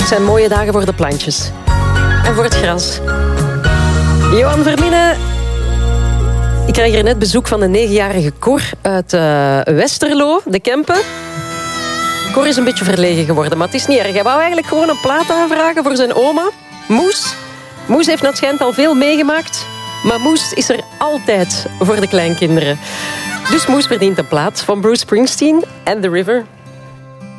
Het zijn mooie dagen voor de plantjes. En voor het gras. Johan Verminen. Ik krijg hier net bezoek van de 9-jarige Cor uit Westerlo, de Kempen. Cor is een beetje verlegen geworden, maar het is niet erg. Hij wou eigenlijk gewoon een plaat aanvragen voor zijn oma, Moes. Moes heeft naar het schijnt al veel meegemaakt, maar Moes is er altijd voor de kleinkinderen. Dus Moes verdient een plaat van Bruce Springsteen en The River.